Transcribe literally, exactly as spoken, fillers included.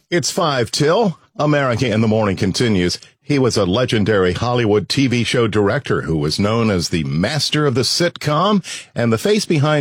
It's five till. America in the Morning continues. He was a legendary Hollywood T V show director who was known as the master of the sitcom and the face behind